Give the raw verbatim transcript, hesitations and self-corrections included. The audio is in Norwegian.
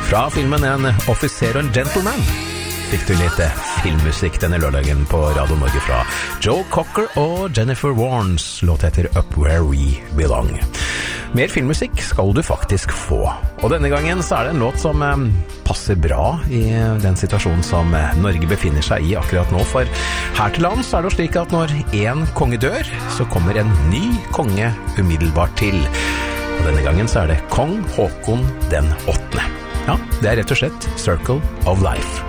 Fra filmen En offiser og en gentleman fikk du litt filmmusikk denne lørdagen på Radio Norge fra Joe Cocker og Jennifer Warnes. Låt heter Up Where We Belong. Mer filmmusikk skal du faktisk få. Og denne gangen så er det en låt som eh, passer bra i den situasjonen som eh, Norge befinner seg i akkurat nå. For her til lands er det jo slik at når en konge dør, så kommer en ny konge umiddelbart til. Og denne gangen så er det kong Håkon den åttende. Ja, det er rett og slett Circle of Life.